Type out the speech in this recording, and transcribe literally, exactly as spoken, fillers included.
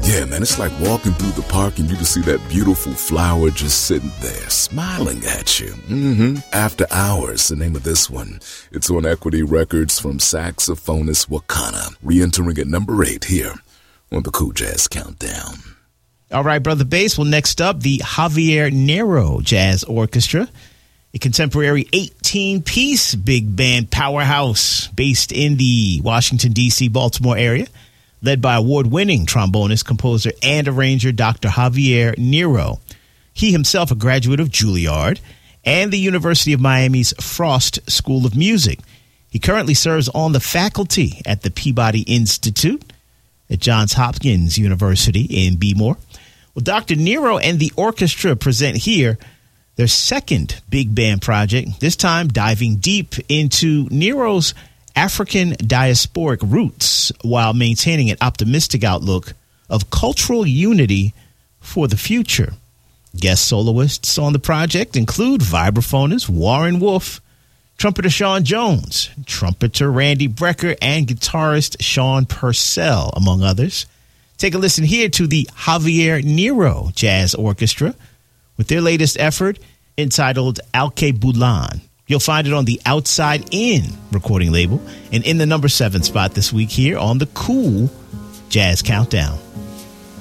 Yeah, man, it's like walking through the park and you just see that beautiful flower just sitting there, smiling at you. Mm-hmm. After Hours, the name of this one. It's on Equity Records from saxophonist Wakana, re-entering at number eight here on the Cool Jazz Countdown. All right, Brother Bass. Well, next up, the Javier Nero Jazz Orchestra, a contemporary eighteen-piece big band powerhouse based in the Washington, D C, Baltimore area, led by award-winning trombonist, composer, and arranger Doctor Javier Nero. He himself a graduate of Juilliard and the University of Miami's Frost School of Music. He currently serves on the faculty at the Peabody Institute at Johns Hopkins University in Bmore. Well, Doctor Nero and the orchestra present here their second big band project, this time diving deep into Nero's African diasporic roots while maintaining an optimistic outlook of cultural unity for the future. Guest soloists on the project include vibraphonist Warren Wolf, trumpeter Sean Jones, trumpeter Randy Brecker, and guitarist Sean Purcell, among others. Take a listen here to the Javier Nero Jazz Orchestra with their latest effort entitled Alke Bulan. You'll find it on the Outside In recording label and in the number seven spot this week here on the Cool Jazz Countdown.